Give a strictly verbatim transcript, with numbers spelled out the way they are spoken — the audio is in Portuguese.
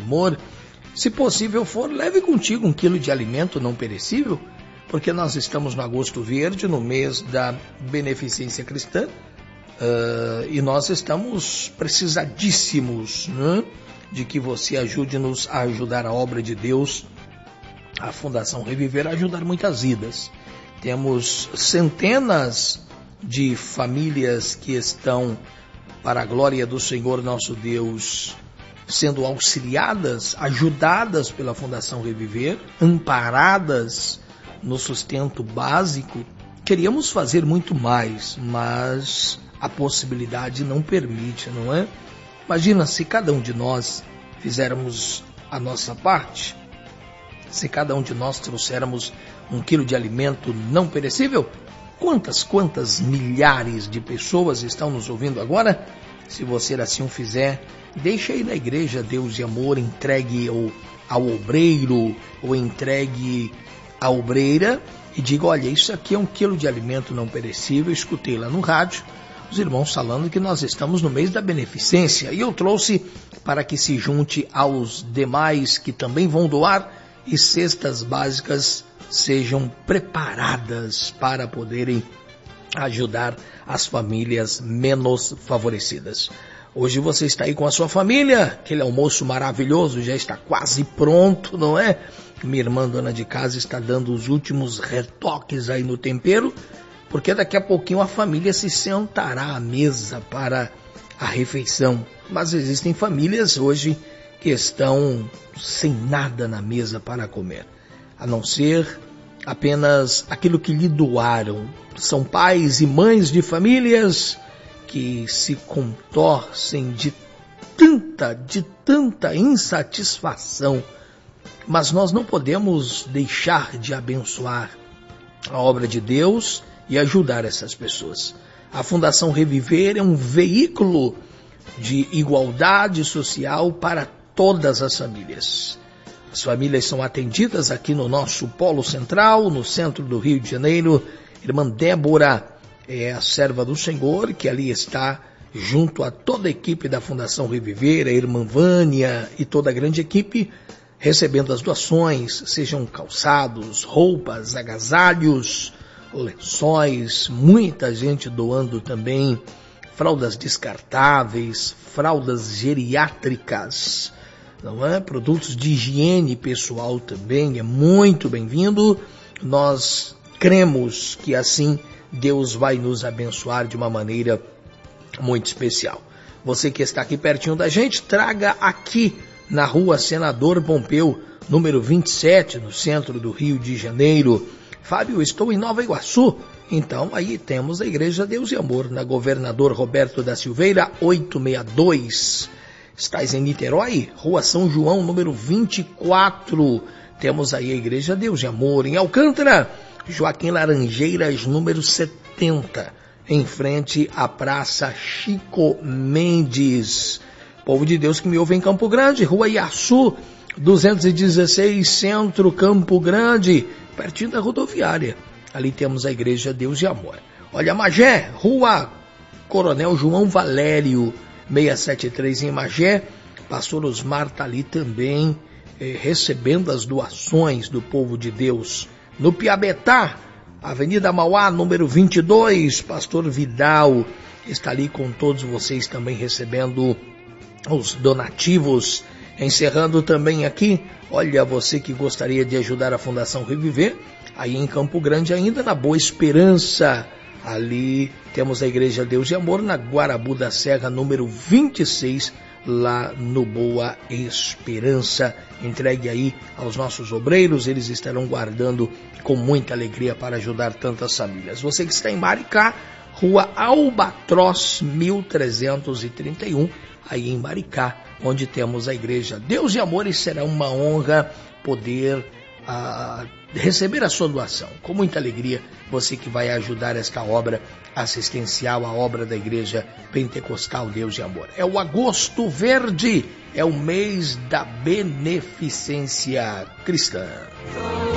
Amor. Se possível for, leve contigo um quilo de alimento não perecível, porque nós estamos no Agosto Verde, no mês da Beneficência Cristã, uh, e nós estamos precisadíssimos, né, de que você ajude-nos a ajudar a obra de Deus, a Fundação Reviver, a ajudar muitas vidas. Temos centenas de famílias que estão, para a glória do Senhor nosso Deus, sendo auxiliadas, ajudadas pela Fundação Reviver, amparadas no sustento básico. Queríamos fazer muito mais, mas a possibilidade não permite, não é? Imagina se cada um de nós fizermos a nossa parte, se cada um de nós trouxermos um quilo de alimento não perecível. Quantas, quantas milhares de pessoas estão nos ouvindo agora? Se você assim o fizer, deixe aí na igreja Deus e Amor, entregue ao, ao obreiro ou entregue à obreira e diga, olha, isso aqui é um quilo de alimento não perecível. Eu escutei lá no rádio os irmãos falando que nós estamos no mês da beneficência e eu trouxe para que se junte aos demais que também vão doar e cestas básicas sejam preparadas para poderem ajudar as famílias menos favorecidas. Hoje você está aí com a sua família, aquele almoço maravilhoso já está quase pronto, não é? Minha irmã dona de casa está dando os últimos retoques aí no tempero, porque daqui a pouquinho a família se sentará à mesa para a refeição. Mas existem famílias hoje que estão sem nada na mesa para comer, a não ser apenas aquilo que lhe doaram. São pais e mães de famílias que se contorcem de tanta, de tanta insatisfação. Mas nós não podemos deixar de abençoar a obra de Deus e ajudar essas pessoas. A Fundação Reviver é um veículo de igualdade social para todas as famílias. As famílias são atendidas aqui no nosso polo central, no centro do Rio de Janeiro. Irmã Débora é a serva do Senhor, que ali está junto a toda a equipe da Fundação Reviver, a irmã Vânia e toda a grande equipe, recebendo as doações, sejam calçados, roupas, agasalhos, lençóis, muita gente doando também fraldas descartáveis, fraldas geriátricas, não é? Produtos de higiene pessoal também, é muito bem-vindo. Nós cremos que assim Deus vai nos abençoar de uma maneira muito especial. Você que está aqui pertinho da gente, traga aqui na rua Senador Pompeu, número vinte e sete, no centro do Rio de Janeiro. Fábio, estou em Nova Iguaçu. Então aí temos a Igreja Deus e Amor, na Governador Roberto da Silveira, oitocentos e sessenta e dois. Estás em Niterói, Rua São João, número vinte e quatro. Temos aí a Igreja Deus e Amor. Em Alcântara, Joaquim Laranjeiras, número setenta, em frente à Praça Chico Mendes. Povo de Deus que me ouve em Campo Grande, Rua Iaçu, duzentos e dezesseis, Centro, Campo Grande, pertinho da rodoviária. Ali temos a Igreja Deus e Amor. Olha, Magé, Rua Coronel João Valério, seiscentos e setenta e três em Magé. Pastor Osmar está ali também, eh, recebendo as doações do povo de Deus. No Piabetá, Avenida Mauá, número vinte e dois, Pastor Vidal está ali com todos vocês também recebendo os donativos. Encerrando também aqui, olha, você que gostaria de ajudar a Fundação Reviver, aí em Campo Grande ainda, na Boa Esperança, ali temos a Igreja Deus e Amor, na Guarabu da Serra, número vinte e seis, lá no Boa Esperança. Entregue aí aos nossos obreiros, eles estarão guardando com muita alegria para ajudar tantas famílias. Você que está em Maricá, Rua Albatroz, mil trezentos e trinta e um, aí em Maricá, onde temos a Igreja Deus e Amor, e será uma honra poder uh, receber a sua doação. Com muita alegria, você que vai ajudar esta obra assistencial, a obra da Igreja Pentecostal Deus e Amor. É o Agosto Verde, é o mês da beneficência cristã.